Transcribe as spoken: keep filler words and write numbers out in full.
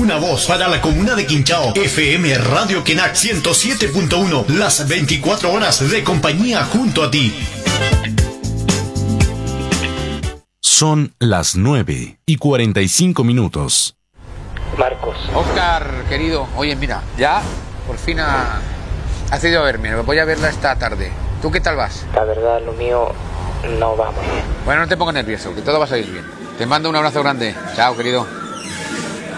Una voz para la comuna de Quinchao. F M Radio Kenac ciento siete punto uno. Las veinticuatro horas de compañía junto a ti. Son las nueve y cuarenta y cinco minutos. Marcos. Oscar, querido, oye, mira, ya por fin ha, has ido a verme. Voy a verla esta tarde. ¿Tú qué tal vas? La verdad, lo mío no va muy bien. Bueno, no te pongas nervioso, que todo va a salir bien. Te mando un abrazo grande. Chao, querido.